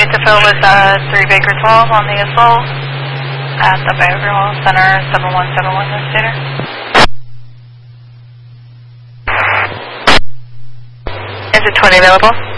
flight to fill was 3 Baker 12 on the assault at the Behavioral Center 7171 this theater. Is it 20 available?